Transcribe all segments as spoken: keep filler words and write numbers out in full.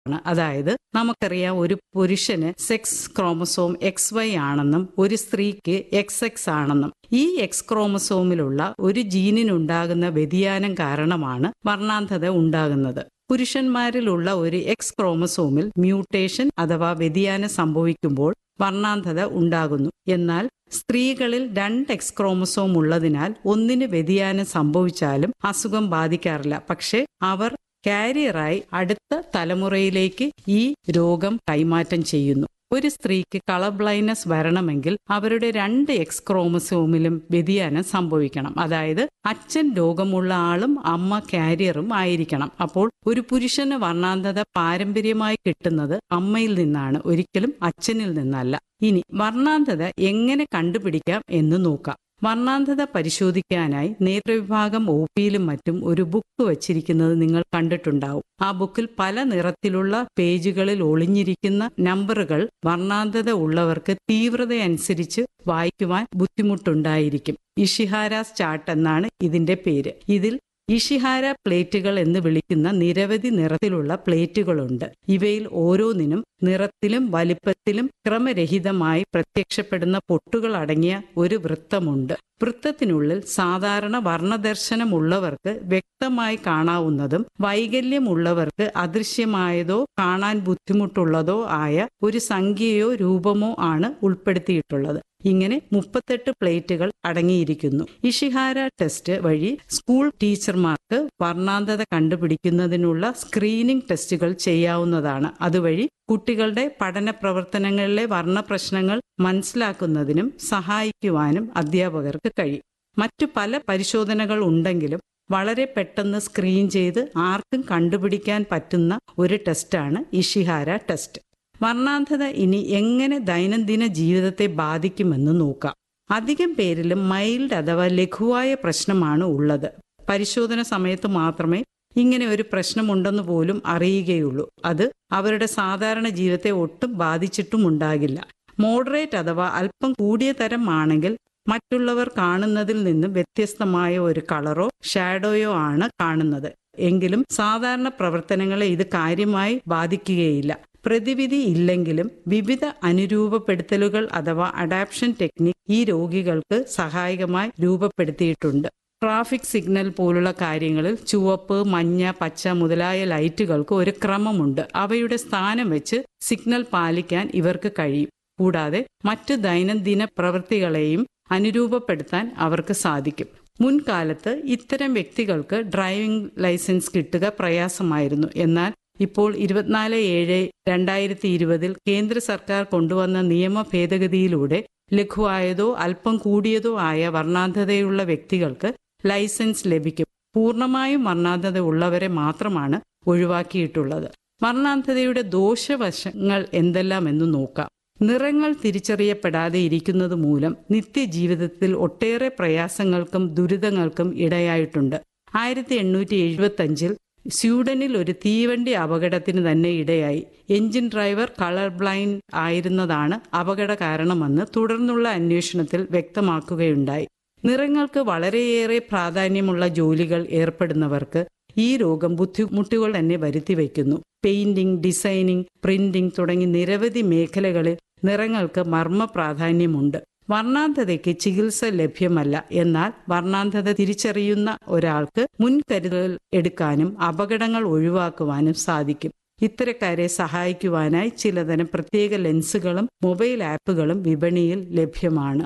അതായത് നമുക്കറിയാം, ഒരു പുരുഷന് സെക്സ് ക്രോമസോം എക്സ് വൈ ആണെന്നും ഒരു സ്ത്രീക്ക് എക്സ് എക്സ് ആണെന്നും. ഈ എക്സ് ക്രോമസോമിലുള്ള ഒരു ജീനിനുണ്ടാകുന്ന വ്യതിയാനം കാരണമാണ് വർണ്ണാന്ധത ഉണ്ടാകുന്നത്. പുരുഷന്മാരിലുള്ള ഒരു എക്സ് ക്രോമസോമിൽ മ്യൂട്ടേഷൻ അഥവാ വ്യതിയാനം സംഭവിക്കുമ്പോൾ വർണ്ണാന്ധത ഉണ്ടാകുന്നു. എന്നാൽ സ്ത്രീകളിൽ രണ്ട് എക്സ് ക്രോമസോം ഉള്ളതിനാൽ ഒന്നിന് വ്യതിയാനം സംഭവിച്ചാലും അസുഖം ബാധിക്കാറില്ല. പക്ഷെ അവർ കാരിയറായി അടുത്ത തലമുറയിലേക്ക് ഈ രോഗം കൈമാറ്റം ചെയ്യുന്നു. ഒരു സ്ത്രീക്ക് കളർ ബ്ലൈൻഡ്നെസ് വരണമെങ്കിൽ അവരുടെ രണ്ട് എക്സ് ക്രോമസോമിലും വ്യതിയാനം സംഭവിക്കണം. അതായത് അച്ഛൻ രോഗമുള്ള ആളും അമ്മ കാരിയറും ആയിരിക്കണം. അപ്പോൾ ഒരു പുരുഷന് വർണ്ണാന്ധത പാരമ്പര്യമായി കിട്ടുന്നത് അമ്മയിൽ നിന്നാണ്, ഒരിക്കലും അച്ഛനിൽ നിന്നല്ല. ഇനി വർണ്ണാന്ധത എങ്ങനെ കണ്ടുപിടിക്കാം എന്ന് നോക്കാം. വർണ്ണാന്ധത പരിശോധിക്കാനായി നേത്രവിഭാഗം ഒ പിയിലും മറ്റും ഒരു ബുക്ക് വച്ചിരിക്കുന്നത് നിങ്ങൾ കണ്ടിട്ടുണ്ടാവും. ആ ബുക്കിൽ പല നിറത്തിലുള്ള പേജുകളിൽ ഒളിഞ്ഞിരിക്കുന്ന നമ്പറുകൾ വർണ്ണാന്ധത ഉള്ളവർക്ക് തീവ്രതയനുസരിച്ച് വായിക്കുവാൻ ബുദ്ധിമുട്ടുണ്ടായിരിക്കും. ഇഷിഹാരാസ് ചാർട്ട് എന്നാണ് ഇതിന്റെ പേര്. ഇതിൽ ഇഷിഹാര പ്ലേറ്റുകൾ എന്ന് വിളിക്കുന്ന നിരവധി നിറത്തിലുള്ള പ്ലേറ്റുകളുണ്ട്. ഇവയിൽ ഓരോന്നിനും നിറത്തിലും വലിപ്പത്തിലും ക്രമരഹിതമായി പ്രത്യക്ഷപ്പെടുന്ന പൊട്ടുകൾ അടങ്ങിയ ഒരു വൃത്തമുണ്ട്. വൃത്തത്തിനുള്ളിൽ സാധാരണ വർണ്ണദർശനമുള്ളവർക്ക് വ്യക്തമായി കാണാവുന്നതും വൈകല്യമുള്ളവർക്ക് അദൃശ്യമായതോ കാണാൻ ബുദ്ധിമുട്ടുള്ളതോ ആയ ഒരു സംഖ്യയോ രൂപമോ ആണ് ഉൾപ്പെടുത്തിയിട്ടുള്ളത്. ഇങ്ങനെ മുപ്പത്തെട്ട് പ്ലേറ്റുകൾ അടങ്ങിയിരിക്കുന്നു. ഇഷിഹാര ടെസ്റ്റ് വഴി സ്കൂൾ ടീച്ചർമാർക്ക് വർണ്ണാന്ധത കണ്ടുപിടിക്കുന്നതിനുള്ള സ്ക്രീനിംഗ് ടെസ്റ്റുകൾ ചെയ്യാവുന്നതാണ്. അതുവഴി കുട്ടികളുടെ പഠന പ്രവർത്തനങ്ങളിലെ വർണ്ണ പ്രശ്നങ്ങൾ മനസ്സിലാക്കുന്നതിനും സഹായിക്കുവാനും അധ്യാപകർക്ക് കഴിയും. മറ്റു പല പരിശോധനകൾ ഉണ്ടെങ്കിലും വളരെ പെട്ടെന്ന് സ്ക്രീൻ ചെയ്ത് ആർക്കും കണ്ടുപിടിക്കാൻ പറ്റുന്ന ഒരു ടെസ്റ്റാണ് ഇഷിഹാര ടെസ്റ്റ്. വർണ്ണാന്ധത ഇനി എങ്ങനെ ദൈനംദിന ജീവിതത്തെ ബാധിക്കുമെന്ന് നോക്കാം. അധികം പേരിലും മൈൽഡ് അഥവാ ലഘുവായ പ്രശ്നമാണ് ഉള്ളത്. പരിശോധന സമയത്ത് മാത്രമേ ഇങ്ങനെ ഒരു പ്രശ്നമുണ്ടെന്ന് പോലും അറിയുകയുള്ളൂ. അത് അവരുടെ സാധാരണ ജീവിതത്തെ ഒട്ടും ബാധിച്ചിട്ടുമുണ്ടാകില്ല. മോഡറേറ്റ് അഥവാ അല്പം കൂടിയ തരം ആണെങ്കിൽ മറ്റുള്ളവർ കാണുന്നതിൽ നിന്നും വ്യത്യസ്തമായ ഒരു കളറോ ഷാഡോയോ ആണ് കാണുന്നത്. എങ്കിലും സാധാരണ പ്രവർത്തനങ്ങളെ ഇത് കാര്യമായി ബാധിക്കുകയില്ല. പ്രതിവിധി ഇല്ലെങ്കിലും വിവിധ അനുരൂപപ്പെടുത്തലുകൾ അഥവാ അഡാപ്ഷൻ ടെക്നിക് ഈ രോഗികൾക്ക് സഹായകമായി രൂപപ്പെടുത്തിയിട്ടുണ്ട്. ട്രാഫിക് സിഗ്നൽ പോലുള്ള കാര്യങ്ങളിൽ ചുവപ്പ്, മഞ്ഞ, പച്ച മുതലായ ലൈറ്റുകൾക്ക് ഒരു ക്രമമുണ്ട്. അവയുടെ സ്ഥാനം വെച്ച് സിഗ്നൽ പാലിക്കാൻ ഇവർക്ക് കഴിയും. കൂടാതെ മറ്റു ദൈനംദിന പ്രവൃത്തികളെയും അനുരൂപപ്പെടുത്താൻ അവർക്ക് സാധിക്കും. മുൻകാലത്ത് ഇത്തരം വ്യക്തികൾക്ക് ഡ്രൈവിംഗ് ലൈസൻസ് കിട്ടുക പ്രയാസമായിരുന്നു. എന്നാൽ ഇപ്പോൾ ഇരുപത്തിനാല് ഏഴ് രണ്ടായിരത്തി ഇരുപതിൽ കേന്ദ്ര സർക്കാർ കൊണ്ടുവന്ന നിയമ ഭേദഗതിയിലൂടെ ലഘുവായതോ അല്പം കൂടിയതോ ആയ വർണ്ണാന്ധതയുള്ള വ്യക്തികൾക്ക് ലൈസൻസ് ലഭിക്കും. പൂർണ്ണമായും വർണ്ണാന്ധത ഉള്ളവരെ മാത്രമാണ് ഒഴിവാക്കിയിട്ടുള്ളത്. വർണ്ണാന്ധതയുടെ ദോഷവശങ്ങൾ എന്തെല്ലാമെന്ന് നോക്കാം. നിറങ്ങൾ തിരിച്ചറിയപ്പെടാതെ ഇരിക്കുന്നത് മൂലം നിത്യജീവിതത്തിൽ ഒട്ടേറെ പ്രയാസങ്ങൾക്കും ദുരിതങ്ങൾക്കും ഇടയായിട്ടുണ്ട്. ആയിരത്തി എണ്ണൂറ്റി എഴുപത്തി അഞ്ചിൽ സ്വീഡനിൽ ഒരു തീവണ്ടി അപകടത്തിന് തന്നെ ഇടയായി. എഞ്ചിൻ ഡ്രൈവർ കളർ ബ്ലൈൻഡ് ആയിരുന്നതാണ് അപകട കാരണമെന്ന് തുടർന്നുള്ള അന്വേഷണത്തിൽ വ്യക്തമാക്കുകയുണ്ടായി. നിറങ്ങൾക്ക് വളരെയേറെ പ്രാധാന്യമുള്ള ജോലികൾ ഏർപ്പെടുന്നവർക്ക് ഈ രോഗം ബുദ്ധിമുട്ടുകൾ തന്നെ വരുത്തി വയ്ക്കുന്നു. പെയിന്റിംഗ്, ഡിസൈനിങ്, പ്രിന്റിംഗ് തുടങ്ങി നിരവധി മേഖലകളിൽ നിറങ്ങൾക്ക് മർമ്മ പ്രാധാന്യമുണ്ട്. വർണ്ണാന്ധതയ്ക്ക് ചികിത്സ ലഭ്യമല്ല. എന്നാൽ വർണ്ണാന്ധത തിരിച്ചറിയുന്ന ഒരാൾക്ക് മുൻകരുതൽ എടുക്കാനും അപകടങ്ങൾ ഒഴിവാക്കുവാനും സാധിക്കും. ഇത്തരക്കാരെ സഹായിക്കുവാനായി ചിലതരം പ്രത്യേക ലെൻസുകളും മൊബൈൽ ആപ്പുകളും വിപണിയിൽ ലഭ്യമാണ്.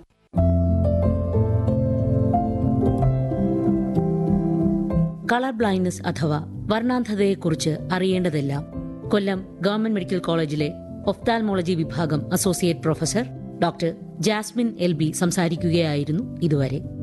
കളർ ബ്ലൈൻഡ്നസ് അഥവാ വർണ്ണാന്ധതയെക്കുറിച്ച് അറിയേണ്ടതെല്ലാം കൊല്ലം ഗവൺമെന്റ് മെഡിക്കൽ കോളേജിലെ ഒഫ്താൽമോളജി വിഭാഗം associate professor doctor Jasmine L B സംസാരിക്കുകയായിരുന്നു ഇതുവരെ.